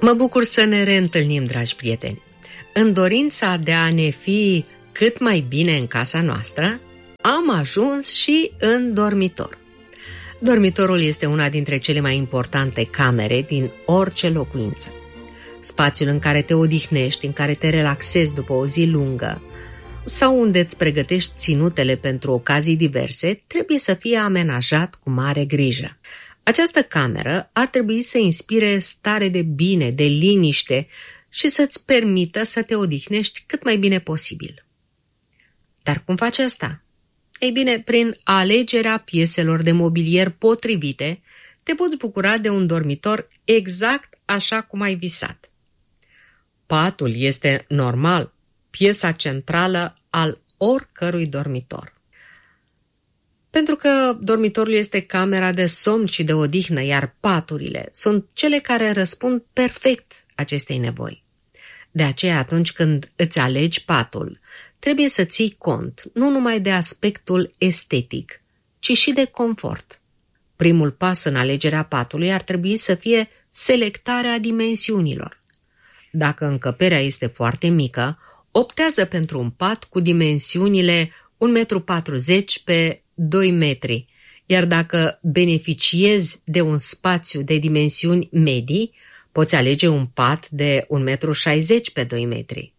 Mă bucur să ne reîntâlnim, dragi prieteni. În dorința de a ne fi cât mai bine în casa noastră, am ajuns și în dormitor. Dormitorul este una dintre cele mai importante camere din orice locuință. Spațiul în care te odihnești, în care te relaxezi după o zi lungă sau unde îți pregătești ținutele pentru ocazii diverse, trebuie să fie amenajat cu mare grijă. Această cameră ar trebui să inspire stare de bine, de liniște și să-ți permită să te odihnești cât mai bine posibil. Dar cum faci asta? Ei bine, prin alegerea pieselor de mobilier potrivite, te poți bucura de un dormitor exact așa cum ai visat. Patul este normal piesa centrală al oricărui dormitor. Pentru că dormitorul este camera de somn și de odihnă, iar paturile sunt cele care răspund perfect acestei nevoi. De aceea, atunci când îți alegi patul, trebuie să ții cont nu numai de aspectul estetic, ci și de confort. Primul pas în alegerea patului ar trebui să fie selectarea dimensiunilor. Dacă încăperea este foarte mică, optează pentru un pat cu dimensiunile 1,40 m pe 2 metri, iar dacă beneficiezi de un spațiu de dimensiuni medii, poți alege un pat de 1,60 m pe 2 metri.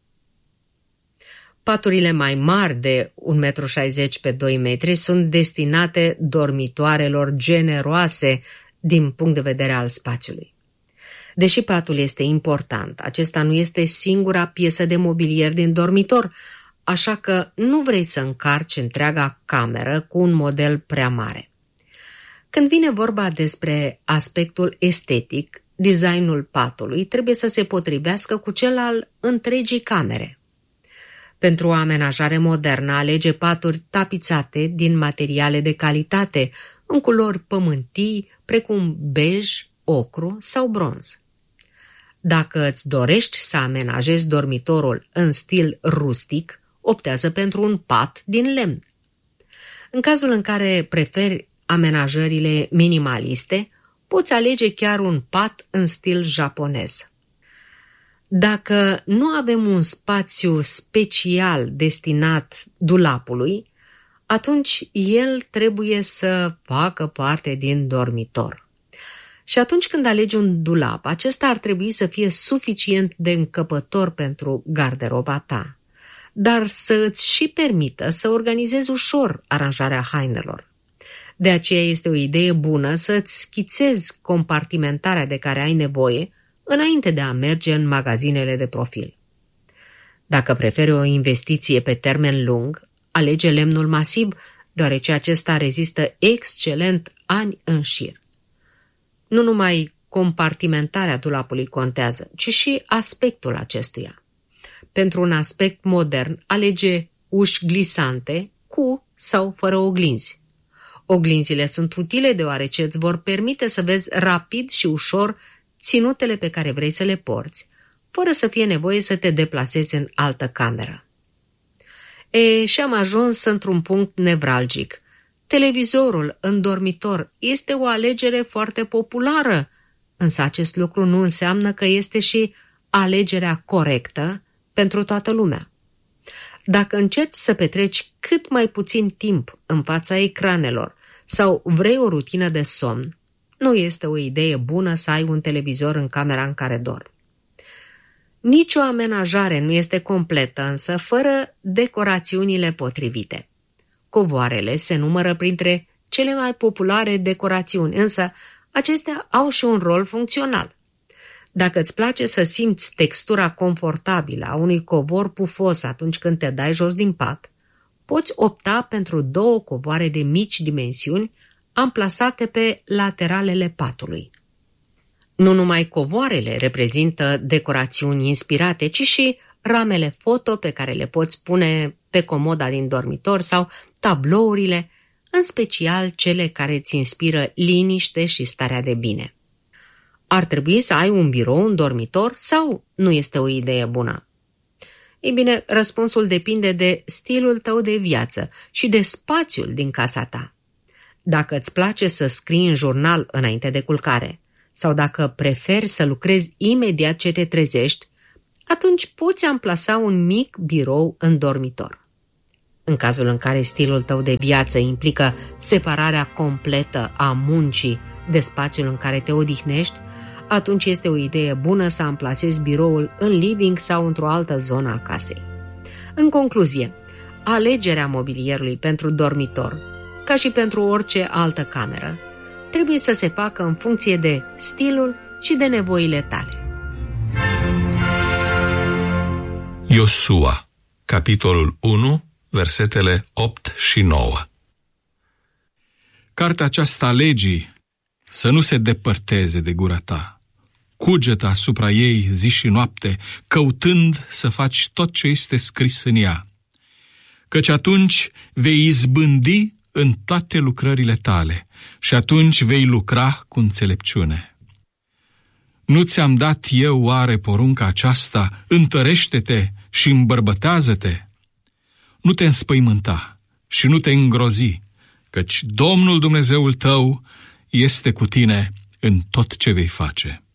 Paturile mai mari de 1,60 m pe 2 metri sunt destinate dormitoarelor generoase din punct de vedere al spațiului. Deși patul este important, acesta nu este singura piesă de mobilier din dormitor, așa că nu vrei să încarci întreaga cameră cu un model prea mare. Când vine vorba despre aspectul estetic, designul patului trebuie să se potrivească cu cel al întregii camere. Pentru o amenajare modernă, alege paturi tapițate din materiale de calitate, în culori pământii, precum bej, ocru sau bronz. Dacă îți dorești să amenajezi dormitorul în stil rustic, optează pentru un pat din lemn. În cazul în care preferi amenajările minimaliste, poți alege chiar un pat în stil japonez. Dacă nu avem un spațiu special destinat dulapului, atunci el trebuie să facă parte din dormitor. Și atunci când alegi un dulap, acesta ar trebui să fie suficient de încăpător pentru garderoba ta, dar să îți și permită să organizezi ușor aranjarea hainelor. De aceea este o idee bună să îți schițezi compartimentarea de care ai nevoie înainte de a merge în magazinele de profil. Dacă preferi o investiție pe termen lung, alege lemnul masiv, deoarece acesta rezistă excelent ani în șir. Nu numai compartimentarea dulapului contează, ci și aspectul acestuia. Pentru un aspect modern, alege uși glisante cu sau fără oglinzi. Oglinzile sunt utile deoarece îți vor permite să vezi rapid și ușor ținutele pe care vrei să le porți, fără să fie nevoie să te deplasezi în altă cameră. Și am ajuns într-un punct nevralgic. Televizorul în dormitor este o alegere foarte populară, însă acest lucru nu înseamnă că este și alegerea corectă pentru toată lumea. Dacă încerci să petreci cât mai puțin timp în fața ecranelor sau vrei o rutină de somn, nu este o idee bună să ai un televizor în camera în care dormi. Nici o amenajare nu este completă, însă, fără decorațiunile potrivite. Covoarele se numără printre cele mai populare decorațiuni, însă acestea au și un rol funcțional. Dacă îți place să simți textura confortabilă a unui covor pufos atunci când te dai jos din pat, poți opta pentru 2 covoare de mici dimensiuni amplasate pe lateralele patului. Nu numai covoarele reprezintă decorațiuni inspirate, ci și ramele foto pe care le poți pune pe comoda din dormitor sau tablourile, în special cele care îți inspiră liniște și starea de bine. Ar trebui să ai un birou în dormitor sau nu este o idee bună? Ei bine, răspunsul depinde de stilul tău de viață și de spațiul din casa ta. Dacă îți place să scrii în jurnal înainte de culcare sau dacă preferi să lucrezi imediat ce te trezești, atunci poți amplasa un mic birou în dormitor. În cazul în care stilul tău de viață implică separarea completă a muncii de spațiul în care te odihnești, atunci este o idee bună să amplasezi biroul în living sau într-o altă zonă a casei. În concluzie, alegerea mobilierului pentru dormitor, ca și pentru orice altă cameră, trebuie să se facă în funcție de stilul și de nevoile tale. Iosua, capitolul 1, versetele 8 și 9. Cartea aceasta a legii să nu se depărteze de gura ta. Cugetă asupra ei zi și noapte, căutând să faci tot ce este scris în ea, căci atunci vei izbândi în toate lucrările tale și atunci vei lucra cu înțelepciune. Nu ți-am dat eu oare porunca aceasta? Întărește-te și îmbărbătează-te. Nu te înspăimânta și nu te îngrozi, căci Domnul Dumnezeul tău este cu tine în tot ce vei face.